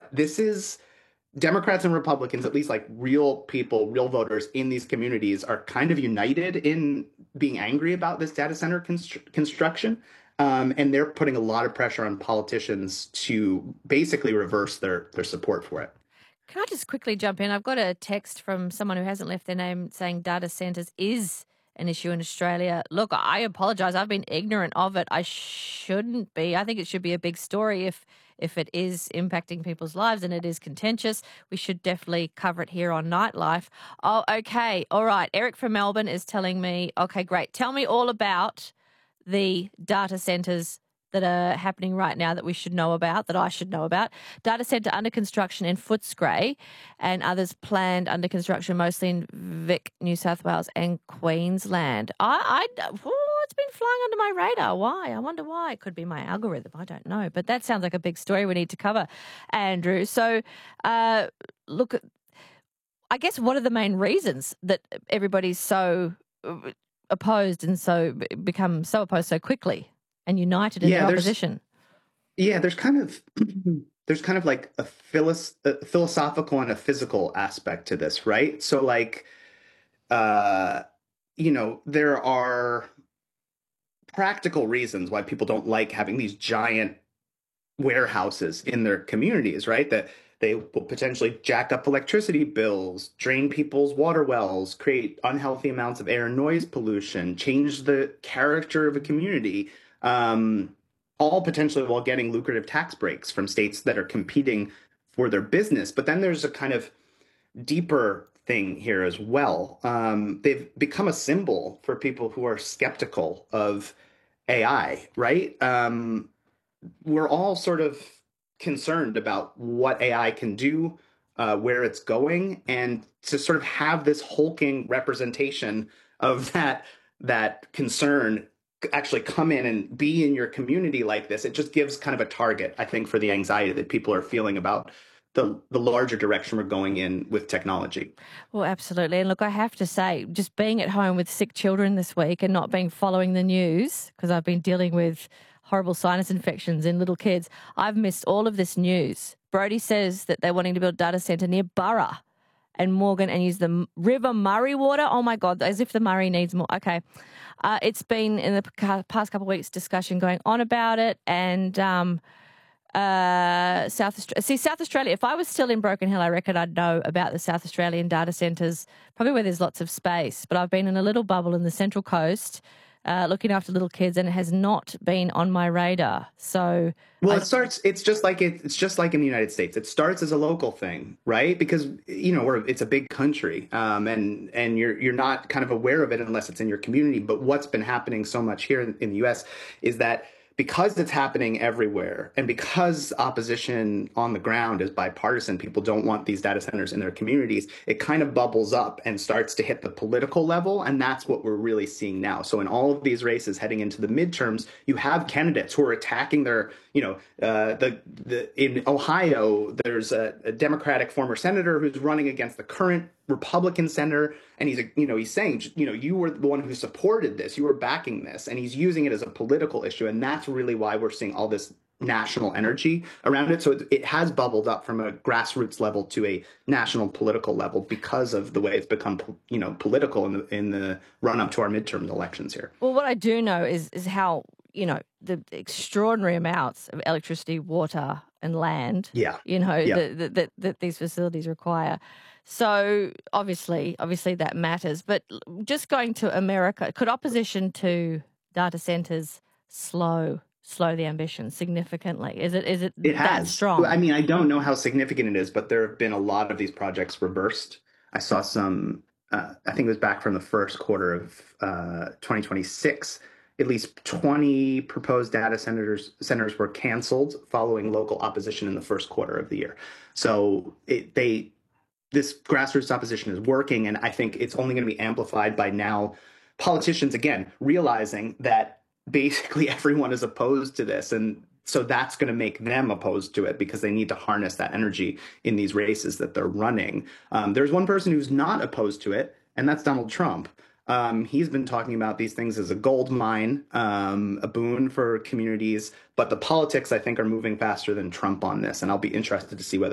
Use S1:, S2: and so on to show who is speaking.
S1: But this is Democrats and Republicans, at least like real people, real voters in these communities, are kind of united in being angry about this data center construction. And they're putting a lot of pressure on politicians to basically reverse their support for it.
S2: Can I just quickly jump in? I've got a text from someone who hasn't left their name saying data centres is an issue in Australia. Look, I apologise. I've been ignorant of it. I shouldn't be. I think it should be a big story if it is impacting people's lives and it is contentious. We should definitely cover it here on Nightlife. Oh, okay. All right. Eric from Melbourne is telling me, okay, great. Tell me all about the data centres that are happening right now that we should know about, that I should know about. Data centre under construction in Footscray and others planned under construction mostly in Vic, New South Wales and Queensland. It's been flying under my radar. Why? I wonder why. It could be my algorithm. I don't know. But that sounds like a big story we need to cover, Andrew. So, look, I guess what are the main reasons that everybody's so opposed and so become so opposed so quickly and united in their opposition?
S1: There's kind of like a philosophical and a physical aspect to this, right? So like, there are practical reasons why people don't like having these giant warehouses in their communities, right? That they will potentially jack up electricity bills, drain people's water wells, create unhealthy amounts of air and noise pollution, change the character of a community, all potentially while getting lucrative tax breaks from states that are competing for their business. But then there's a kind of deeper thing here as well. They've become a symbol for people who are skeptical of AI, right? We're all sort of concerned about what AI can do, where it's going, and to sort of have this hulking representation of that concern actually come in and be in your community like this. It just gives kind of a target, I think, for the anxiety that people are feeling about the larger direction we're going in with technology.
S2: Well, absolutely. And look, I have to say, just being at home with sick children this week and not being following the news, because I've been dealing with horrible sinus infections in little kids, I've missed all of this news. Brodie says that they're wanting to build a data centre near Burra and Morgan and use the River Murray water. Oh, my God, as if the Murray needs more. Okay. It's been in the past couple of weeks discussion going on about it, and South Australia, if I was still in Broken Hill, I reckon I'd know about the South Australian data centres, probably where there's lots of space. But I've been in a little bubble in the Central Coast looking after little kids, and it has not been on my radar. So,
S1: well, it's just like in the United States. It starts as a local thing, right? Because it's a big country, and you're not kind of aware of it unless it's in your community. But what's been happening so much here in the U.S. is that because it's happening everywhere, and because opposition on the ground is bipartisan, people don't want these data centers in their communities, it kind of bubbles up and starts to hit the political level, and that's what we're really seeing now. So in all of these races heading into the midterms, you have candidates who are attacking their, in Ohio, there's a Democratic former senator who's running against the current Republican senator, and he's saying, you were the one who supported this, you were backing this, and he's using it as a political issue, and that's really why we're seeing all this national energy around it. So it has bubbled up from a grassroots level to a national political level because of the way it's become, political in the run up to our midterm elections here.
S2: Well, what I do know is how the extraordinary amounts of electricity, water, and land. That these facilities require. So obviously that matters. But just going to America, could opposition to data centers slow the ambition significantly? Is it that strong?
S1: I mean, I don't know how significant it is, but there have been a lot of these projects reversed. I saw some. I think it was back from the first quarter of 2026. At least 20 proposed data centers were canceled following local opposition in the first quarter of the year. So this grassroots opposition is working, and I think it's only going to be amplified by now politicians, again, realizing that basically everyone is opposed to this, and so that's going to make them opposed to it because they need to harness that energy in these races that they're running. There's one person who's not opposed to it, and that's Donald Trump. He's been talking about these things as a gold mine, a boon for communities, but the politics, I think, are moving faster than Trump on this, and I'll be interested to see whether